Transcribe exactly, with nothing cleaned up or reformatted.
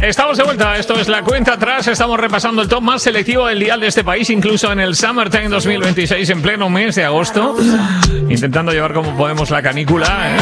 Estamos de vuelta, esto es La Cuenta Atrás. Estamos repasando el top más selectivo del dial de este país, incluso en el Summertime dos mil veintiséis, en pleno mes de agosto, intentando llevar como podemos la canícula, ¿eh?